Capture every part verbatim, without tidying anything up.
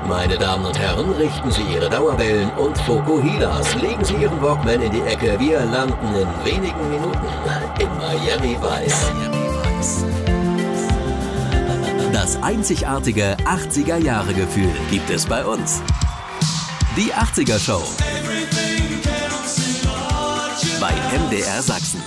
Meine Damen und Herren, richten Sie Ihre Dauerwellen und Fokuhilas. Legen Sie Ihren Walkman in die Ecke. Wir landen in wenigen Minuten in Miami Vice. Das einzigartige achtziger-Jahre-Gefühl gibt es bei uns. Die achtziger-Show bei M D R Sachsen.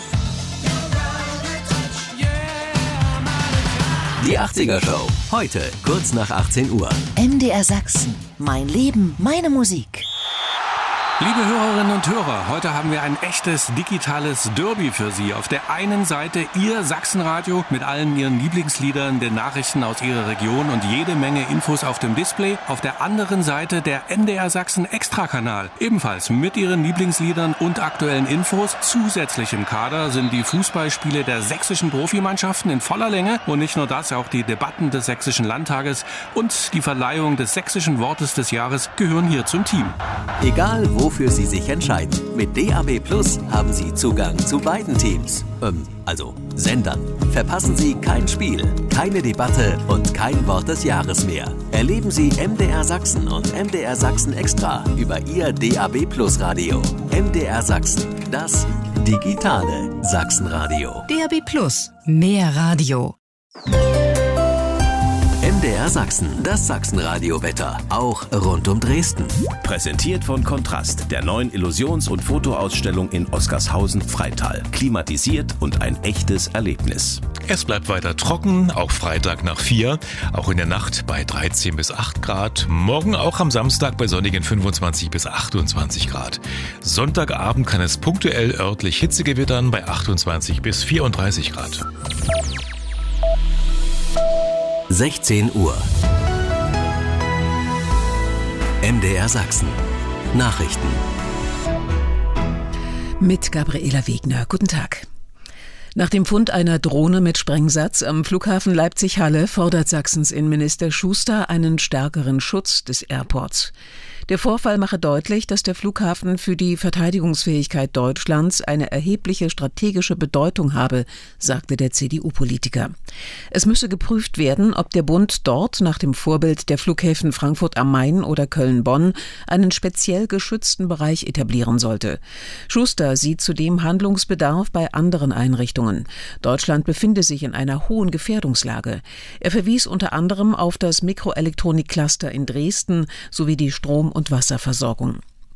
Die achtziger-Show, heute kurz nach achtzehn Uhr. M D R Sachsen, mein Leben, meine Musik. Liebe Hörerinnen und Hörer, heute haben wir ein echtes digitales Derby für Sie. Auf der einen Seite Ihr Sachsenradio mit allen Ihren Lieblingsliedern, den Nachrichten aus Ihrer Region und jede Menge Infos auf dem Display. Auf der anderen Seite der M D R Sachsen Extrakanal, ebenfalls mit Ihren Lieblingsliedern und aktuellen Infos. Zusätzlich im Kader sind die Fußballspiele der sächsischen Profimannschaften in voller Länge und nicht nur das, auch die Debatten des Sächsischen Landtages und die Verleihung des sächsischen Wortes des Jahres gehören hier zum Team. Egal wo wofür Sie sich entscheiden. Mit D A B Plus haben Sie Zugang zu beiden Teams. Ähm, also Sendern. Verpassen Sie kein Spiel, keine Debatte und kein Wort des Jahres mehr. Erleben Sie M D R Sachsen und M D R Sachsen Extra über Ihr D A B Plus Radio. M D R Sachsen, das digitale Sachsenradio. D A B Plus, mehr Radio. M D R Sachsen, das Sachsenradio-Wetter, auch rund um Dresden. Präsentiert von Kontrast, der neuen Illusions- und Fotoausstellung in Oskarshausen-Freital. Klimatisiert und ein echtes Erlebnis. Es bleibt weiter trocken, auch Freitag nach vier, auch in der Nacht bei dreizehn bis acht Grad. Morgen auch am Samstag bei sonnigen fünfundzwanzig bis achtundzwanzig Grad. Sonntagabend kann es punktuell örtlich Hitze gewittern bei achtundzwanzig bis vierunddreißig Grad. sechzehn Uhr. M D R Sachsen. Nachrichten. Mit Gabriela Wegner. Guten Tag. Nach dem Fund einer Drohne mit Sprengsatz am Flughafen Leipzig-Halle fordert Sachsens Innenminister Schuster einen stärkeren Schutz des Airports. Der Vorfall mache deutlich, dass der Flughafen für die Verteidigungsfähigkeit Deutschlands eine erhebliche strategische Bedeutung habe, sagte der C D U-Politiker. Es müsse geprüft werden, ob der Bund dort nach dem Vorbild der Flughäfen Frankfurt am Main oder Köln-Bonn einen speziell geschützten Bereich etablieren sollte. Schuster sieht zudem Handlungsbedarf bei anderen Einrichtungen. Deutschland befinde sich in einer hohen Gefährdungslage. Er verwies unter anderem auf das Mikroelektronik-Cluster in Dresden sowie die Strom- und Wasserversorgung.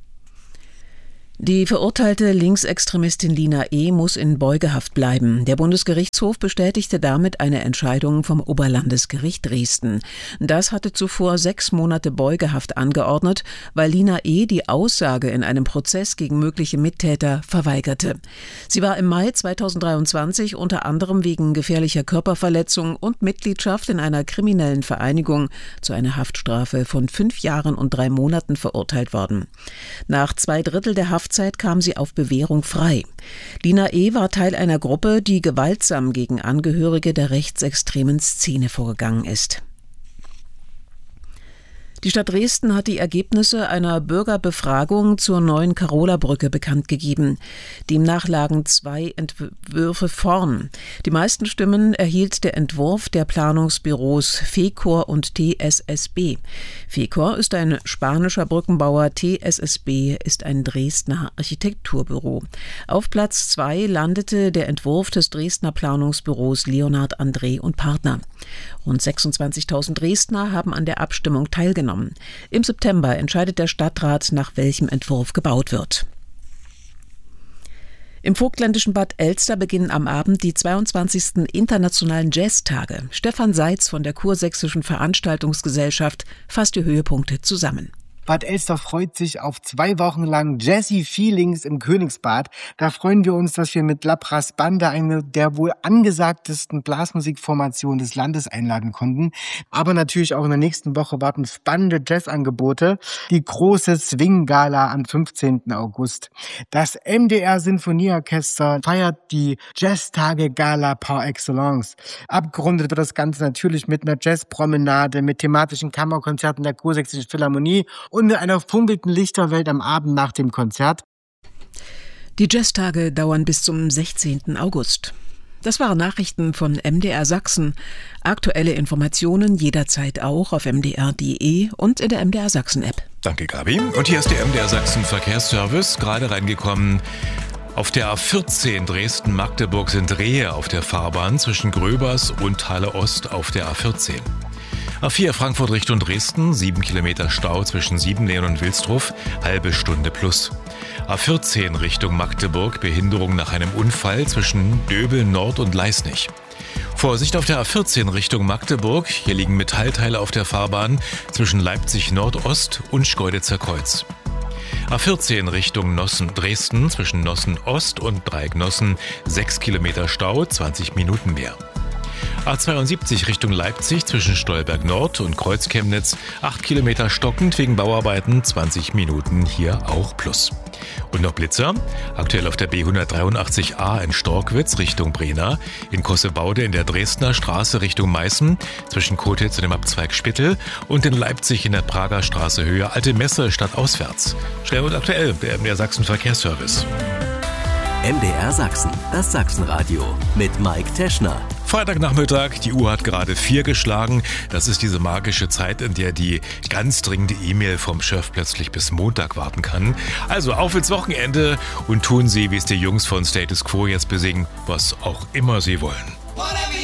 Die verurteilte Linksextremistin Lina E. muss in Beugehaft bleiben. Der Bundesgerichtshof bestätigte damit eine Entscheidung vom Oberlandesgericht Dresden. Das hatte zuvor sechs Monate Beugehaft angeordnet, weil Lina E. die Aussage in einem Prozess gegen mögliche Mittäter verweigerte. Sie war im Mai zweitausenddreiundzwanzig unter anderem wegen gefährlicher Körperverletzung und Mitgliedschaft in einer kriminellen Vereinigung zu einer Haftstrafe von fünf Jahren und drei Monaten verurteilt worden. Nach zwei Drittel der Haft Zeit kam sie auf Bewährung frei. Lina E. war Teil einer Gruppe, die gewaltsam gegen Angehörige der rechtsextremen Szene vorgegangen ist. Die Stadt Dresden hat die Ergebnisse einer Bürgerbefragung zur neuen Karola-Brücke bekannt gegeben. Demnach lagen zwei Entwürfe vorn. Die meisten Stimmen erhielt der Entwurf der Planungsbüros Fecor und T S S B. Fecor ist ein spanischer Brückenbauer, T S S B ist ein Dresdner Architekturbüro. Auf Platz zwei landete der Entwurf des Dresdner Planungsbüros Leonhard André und Partner. Rund sechsundzwanzigtausend Dresdner haben an der Abstimmung teilgenommen. Im September entscheidet der Stadtrat, nach welchem Entwurf gebaut wird. Im vogtländischen Bad Elster beginnen am Abend die zweiundzwanzigsten internationalen Jazztage. Stefan Seitz von der Kursächsischen Veranstaltungsgesellschaft fasst die Höhepunkte zusammen. Bad Elster freut sich auf zwei Wochen lang Jazzy Feelings im Königsbad. Da freuen wir uns, dass wir mit La Brass Banda eine der wohl angesagtesten Blasmusikformationen des Landes einladen konnten. Aber natürlich auch in der nächsten Woche warten spannende Jazzangebote. Die große Swing-Gala am fünfzehnten August. Das M D R Sinfonieorchester feiert die Jazztage-Gala par excellence. Abgerundet wird das Ganze natürlich mit einer Jazzpromenade, mit thematischen Kammerkonzerten der Kursächsischen Philharmonie und mit einer funkelnden Lichterwelt am Abend nach dem Konzert. Die Jazztage dauern bis zum sechzehnten August. Das waren Nachrichten von M D R Sachsen. Aktuelle Informationen jederzeit auch auf m d r punkt d e und in der M D R Sachsen App. Danke, Gabi. Und hier ist der M D R Sachsen Verkehrsservice, gerade reingekommen. Auf der A vierzehn Dresden-Magdeburg sind Rehe auf der Fahrbahn zwischen Gröbers und Halle Ost auf der A vierzehn. A vier Frankfurt Richtung Dresden, sieben Kilometer Stau zwischen Siebenlehen und Wilsdruff, halbe Stunde plus. A vierzehn Richtung Magdeburg, Behinderung nach einem Unfall zwischen Döbel Nord und Leisnig. Vorsicht auf der A vierzehn Richtung Magdeburg, hier liegen Metallteile auf der Fahrbahn zwischen Leipzig Nordost und Schkeuditzer Kreuz. A vierzehn Richtung Nossen Dresden, zwischen Nossen Ost und Dreieck Nossen, sechs Kilometer Stau, zwanzig Minuten mehr. A zweiundsiebzig Richtung Leipzig zwischen Stolberg Nord und Kreuzchemnitz, acht Kilometer stockend wegen Bauarbeiten, zwanzig Minuten hier auch plus. Und noch Blitzer, aktuell auf der B hundertdreiundachtzig A in Storkwitz Richtung Brena, in Kossebaude in der Dresdner Straße Richtung Meißen, zwischen Kotitz und dem Abzweig Spittel und in Leipzig in der Prager Straße Höhe Alte Messe stadtauswärts. Schnell und aktuell, der M D R Sachsen Verkehrsservice. M D R Sachsen, das Sachsenradio mit Mike Teschner. Freitagnachmittag, die Uhr hat gerade vier geschlagen. Das ist diese magische Zeit, in der die ganz dringende E-Mail vom Chef plötzlich bis Montag warten kann. Also auf ins Wochenende und tun Sie, wie es die Jungs von Status Quo jetzt besingen, was auch immer Sie wollen.